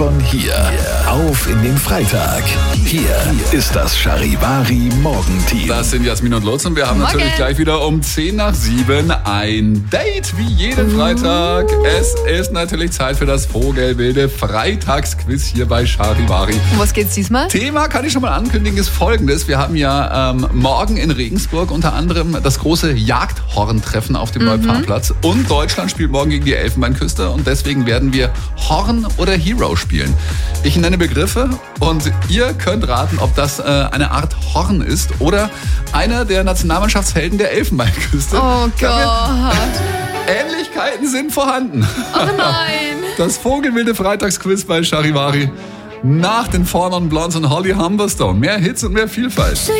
von hier. Auf in den Freitag. Hier ist das Charivari Morgenteam. Das sind Jasmin und Lutz und wir haben natürlich gleich wieder um 6:10 ein Date wie jeden Freitag. Es ist natürlich Zeit für das Vogelwilde Freitagsquiz hier bei Charivari. Um was geht's diesmal? Thema, kann ich schon mal ankündigen, ist folgendes. Wir haben ja morgen in Regensburg unter anderem das große Jagdhorn-Treffen auf dem Neufahrplatz. Und Deutschland spielt morgen gegen die Elfenbeinküste und deswegen werden wir Horn oder Hero spielen. Ich nenne Begriffe und ihr könnt raten, ob das eine Art Horn ist oder einer der Nationalmannschaftshelden der Elfenbeinküste. Oh Gott. Ähnlichkeiten sind vorhanden. Oh nein. Das Vogelwilde Freitagsquiz bei Charivari. Nach den Four Non Blondes und Holly Humberstone. Mehr Hits und mehr Vielfalt.